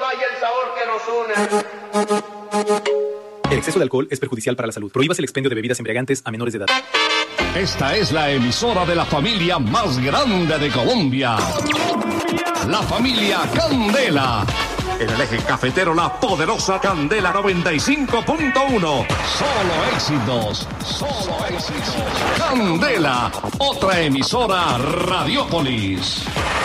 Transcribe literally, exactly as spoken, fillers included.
y el sabor que nos une. El exceso de alcohol es perjudicial para la salud. Prohíbas el expendio de bebidas embriagantes a menores de edad. Esta es la emisora de la familia más grande de Colombia. La familia Candela. En el eje cafetero, la poderosa Candela noventa y cinco punto uno. Solo éxitos, solo éxitos. Candela, otra emisora Radiopolis.